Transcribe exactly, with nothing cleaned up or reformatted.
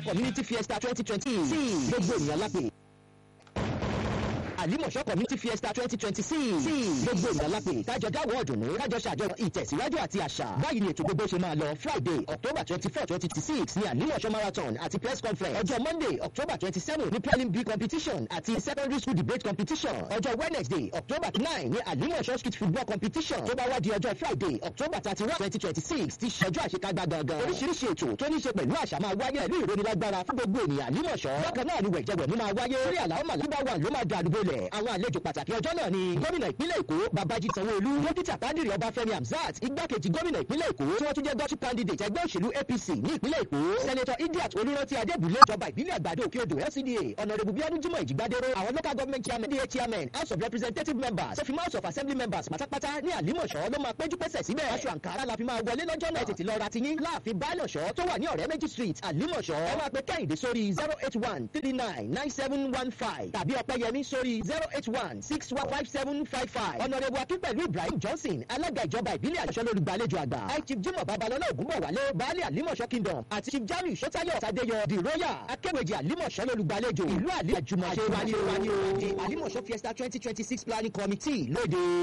community fiesta twenty twenty six gbogbo ènìyàn lápè. Àlímọ̀ṣọ́ community fiesta twenty twenty six gbogbo ènìyàn lápè kájọ dáwọ́ ọ̀dùnnú kájọ ṣàjọyọ̀ ìtẹ̀síwájú àti àṣà. Báyìí ni ètò gbogbo ṣe máa lọ Friday October twenty four twenty twenty six ní Àlímọ̀ṣọ́ marathon àti press conference. Ọjọ́ Monday October twenty seven ní preliminary B competition àti secondary school debate competition. Ọjọ́ Wednesday October nine ní Àlímọ̀ṣọ́ street football competition. Tó bá wá di ọjọ́ Friday October thirty one twenty twenty six ti ṣọjọ́ àṣekágbá gangan. Oríṣiríṣi ètò tó ní ṣe pẹ̀lú àṣà máa wáyé pẹ̀lú ìrónilágbára fún gbogbo ènìyàn Àlímọ̀ṣọ́. Bákan náà ni wẹ̀jẹ̀wẹ̀mú máa wáyé. Orí àlàó màlábá wà ló máa dàdúgbò lẹ̀. Àwọn àlejò pàtàkì ọjọ́ náà ni gómìnà ìpínlẹ̀ Èkó Babájí Sanwó-Olú, dókítà Kádìrì Ọbáfẹ́mi Hamzat, igbákejì gómìnà ìpínlẹ̀ Èkó tí wọ́n tún jẹ́ gọ́tù candidate ẹgbẹ́ òṣèlú A P C ní ìpínlẹ̀ Èkó, sẹ́nẹtọ̀ Idiat Olúrántí Adébùlé, ìjọba ìbílẹ̀ Àgbàdo Òkè-Odò L C D A, ọ̀nàrẹ́bù Bíọ́dún Jímọ̀ Ìjìgbádéró, àwọn local government chairman, D A chairman, House of Representative members, sọfìmọ́ House of Assembly members pátápátá ní Àlímọ̀ṣọ́ ló máa péjú pésẹ̀ síbẹ̀. Aṣọ àǹkárá la fi máa wọlé lọ́jọ́ náà. Tètè lọ ra tiyín láàfin Báyọ̀ṣọ́ tó wà ní ọ̀rẹ́ méjì street Àlímọ̀ṣọ́. Ẹ máa pe Kẹ́hìndé sórí zero eight one three nine nine seven one five tàbí Ọpẹ́yẹmí sórí zero eight one six one five seven five five. Ọ̀nàrẹ́bù Akínpẹ̀lú Ibrahim Johnson, alága ìjọba ìbílẹ̀ Àlímọ̀ṣọ́ lólùgbàlejò àgbà. High Chief Jimoh Babalọ́lá Ògúnbọ̀wálé, baálé Àlímọ̀ṣọ́ Kingdom àti Chief Jamiu Sọ́táyọ̀ Tadéyọ the Royal Akéwèjì Àlímọ̀ṣọ́ lólùgbàlejò. Ìlú Àlí àjùmọ̀ṣe wáyé wáyé o. The Àlímọ̀ṣọ́ Fiesta twenty twenty six planning committee lóde.